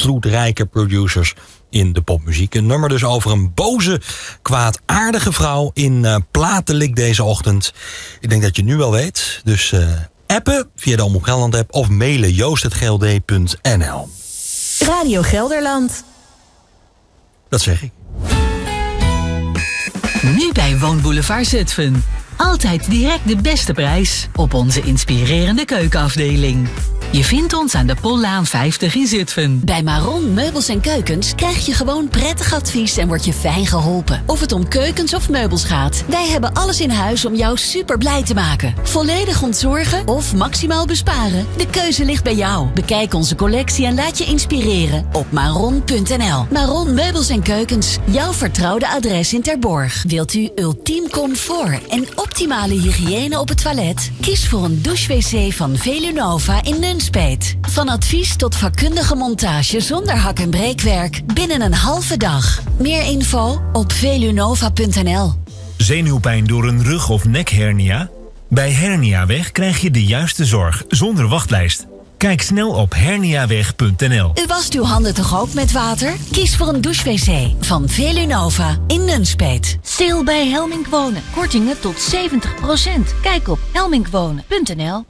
invloedrijke producers in de popmuziek. Een nummer dus over een boze, kwaadaardige vrouw in Platenlik deze ochtend. Ik denk dat je het nu wel weet. Dus appen via de Omroep Gelderland app of mailen joost@gld.nl. Radio Gelderland. Dat zeg ik. Nu bij Woonboulevard Zutphen. Altijd direct de beste prijs op onze inspirerende keukenafdeling. Je vindt ons aan de Pollaan 50 in Zutphen. Bij Maron Meubels en Keukens krijg je gewoon prettig advies en word je fijn geholpen. Of het om keukens of meubels gaat. Wij hebben alles in huis om jou super blij te maken. Volledig ontzorgen of maximaal besparen? De keuze ligt bij jou. Bekijk onze collectie en laat je inspireren op maron.nl. Maron Meubels en Keukens. Jouw vertrouwde adres in Terborg. Wilt u ultiem comfort en optimale hygiëne op het toilet? Kies voor een douche-wc van Velunova in Nunspeet. Van advies tot vakkundige montage zonder hak- en breekwerk binnen een halve dag. Meer info op velunova.nl. Zenuwpijn door een rug- of nekhernia? Bij Herniaweg krijg je de juiste zorg zonder wachtlijst. Kijk snel op herniaweg.nl. U wast uw handen toch ook met water? Kies voor een douche-wc van Velunova in Nunspeet. Sale bij Helmink Wonen. Kortingen tot 70%. Kijk op helminkwonen.nl.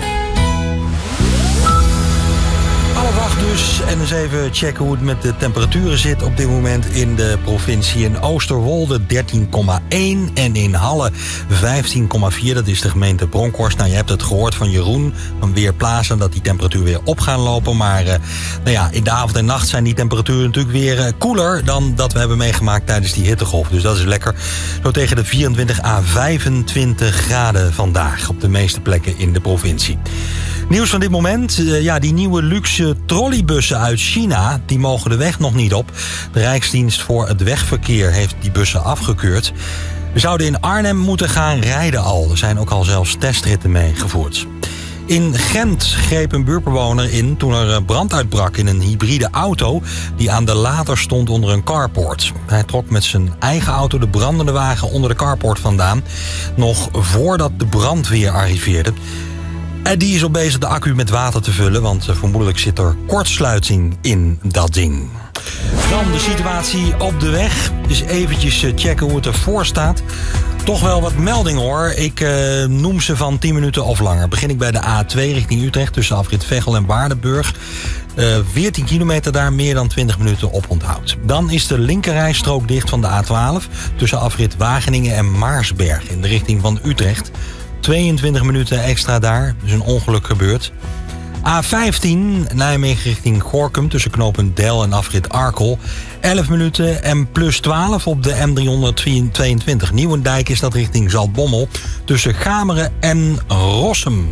Half 8 dus. En eens even checken hoe het met de temperaturen zit op dit moment in de provincie. In Oosterwolde 13,1 en in Halle 15,4. Dat is de gemeente Bronkhorst. Nou, je hebt het gehoord van Jeroen van Weerplaza dat die temperatuur weer op gaan lopen. Maar in de avond en nacht zijn die temperaturen natuurlijk weer koeler dan dat we hebben meegemaakt tijdens die hittegolf. Dus dat is lekker. Zo tegen de 24 à 25 graden vandaag op de meeste plekken in de provincie. Nieuws van dit moment. Die nieuwe luxe trolleybussen uit China, die mogen de weg nog niet op. De Rijksdienst voor het Wegverkeer heeft die bussen afgekeurd. We zouden in Arnhem moeten gaan rijden al. Er zijn ook al zelfs testritten mee gevoerd. In Gent greep een buurtbewoner in toen er brand uitbrak in een hybride auto die aan de lader stond onder een carport. Hij trok met zijn eigen auto de brandende wagen onder de carport vandaan, nog voordat de brandweer arriveerde. En die is al bezig de accu met water te vullen, want vermoedelijk zit er kortsluiting in dat ding. Dan de situatie op de weg. Dus eventjes checken hoe het ervoor staat. Toch wel wat meldingen hoor. Ik noem ze van 10 minuten of langer. Begin ik bij de A2 richting Utrecht tussen afrit Veghel en Waardenburg. 14 kilometer daar, meer dan 20 minuten op onthoud. Dan is de linkerrijstrook dicht van de A12 tussen afrit Wageningen en Maarsberg in de richting van Utrecht. 22 minuten extra daar, dus een ongeluk gebeurd. A15 Nijmegen richting Gorinchem tussen knooppunt Del en afrit Arkel. 11 minuten en plus 12 op de M322. Nieuwendijk is dat richting Zaltbommel tussen Gameren en Rossum.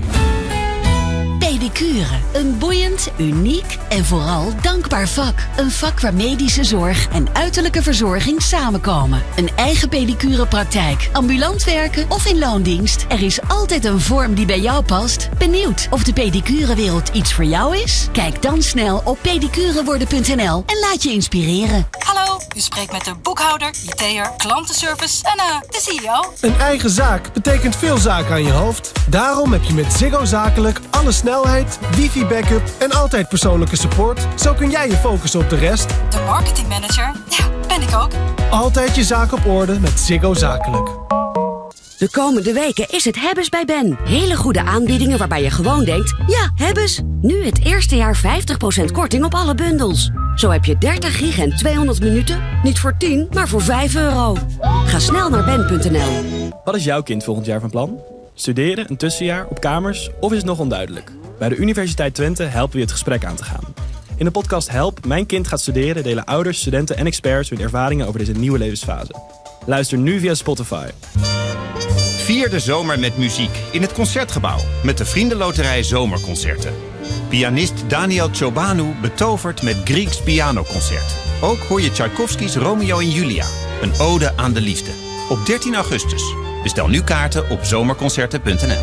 Pedicure. Een boeiend, uniek en vooral dankbaar vak. Een vak waar medische zorg en uiterlijke verzorging samenkomen. Een eigen pedicurepraktijk, ambulant werken of in loondienst. Er is altijd een vorm die bij jou past. Benieuwd of de pedicurewereld iets voor jou is? Kijk dan snel op pedicureworden.nl en laat je inspireren. Hallo, u spreekt met de boekhouder, IT'er, klantenservice en de CEO. Een eigen zaak betekent veel zaken aan je hoofd. Daarom heb je met Ziggo Zakelijk alle snelheid, wifi-backup en altijd persoonlijke support. Zo kun jij je focussen op de rest. De marketingmanager, ja, ben ik ook. Altijd je zaak op orde met Ziggo Zakelijk. De komende weken is het Hebbes bij Ben. Hele goede aanbiedingen waarbij je gewoon denkt, ja, Hebbes. Nu het eerste jaar 50% korting op alle bundels. Zo heb je 30 gig en 200 minuten, niet voor 10, maar voor €5. Ga snel naar ben.nl. Wat is jouw kind volgend jaar van plan? Studeren, een tussenjaar, op kamers of is het nog onduidelijk? Bij de Universiteit Twente helpen we je het gesprek aan te gaan. In de podcast Help, mijn kind gaat studeren delen ouders, studenten en experts hun ervaringen over deze nieuwe levensfase. Luister nu via Spotify. Vier de zomer met muziek in het Concertgebouw met de Vriendenloterij Zomerconcerten. Pianist Daniel Ciobanu betovert met Grieks pianoconcert. Ook hoor je Tchaikovsky's Romeo en Julia, een ode aan de liefde. Op 13 augustus. Bestel nu kaarten op zomerconcerten.nl.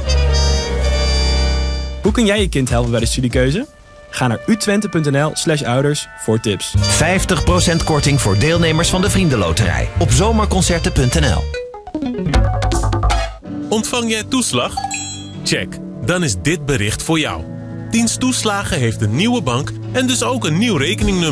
Hoe kun jij je kind helpen bij de studiekeuze? Ga naar utwente.nl/ouders voor tips. 50% korting voor deelnemers van de Vriendenloterij op zomerconcerten.nl. Ontvang jij toeslag? Check, dan is dit bericht voor jou. Dienst Toeslagen heeft een nieuwe bank en dus ook een nieuw rekeningnummer.